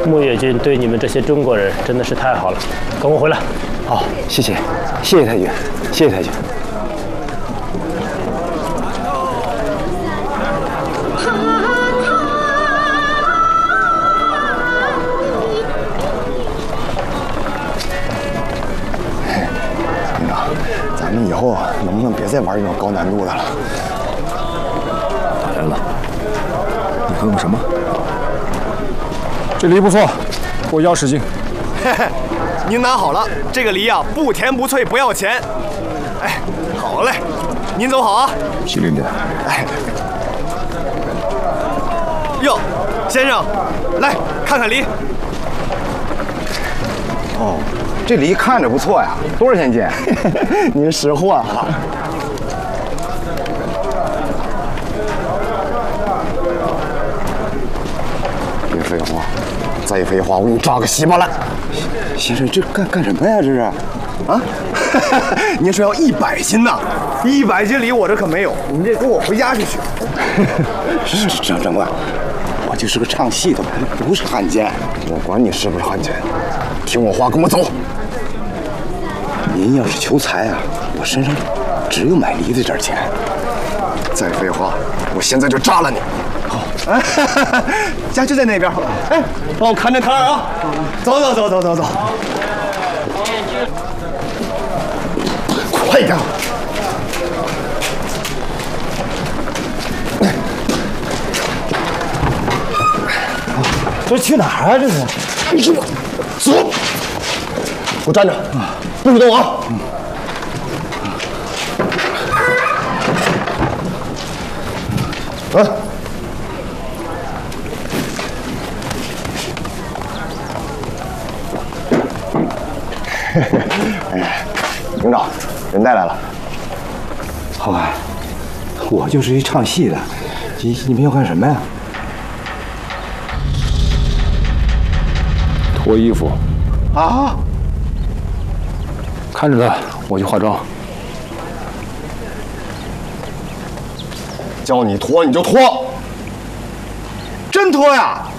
穆越军对你们这些中国人真的是太好了，跟我回来。 好，谢谢太君，谢谢太君。营长，咱们以后能不能别再玩这种高难度的了？ 来了，你喝过什么？ 这梨不错，我要10斤。 嘿嘿，您拿好了，这个梨啊，不甜不脆，不要钱。哎，好嘞，您走好啊。 细溜点。 哎，哟，先生，来看看梨。 哦，这梨看着不错呀，多少钱斤？您识货啊！别废话，再废话，我给你抓个稀巴烂！先生，这干什么呀？这是？ 啊？您说要100斤呐？100斤梨我这可没有，你这跟我回家去取。 长官，我就是个唱戏的，不是汉奸。我管你是不是汉奸，听我话，跟我走。您要是求财啊，我身上只有买梨的这点钱。再废话，我现在就扎了你！ 好，家就在那边。哎，帮我看着摊儿啊！走。 快点！ 这去哪儿啊？这是？ 你说，走！给我站着，不许动啊！走。哎，营长，人带来了。好吧，我就是一唱戏的，你们要干什么呀？ 脱衣服。 啊！ 看着他，我去化妆。 叫你脱你就脱，真脱呀！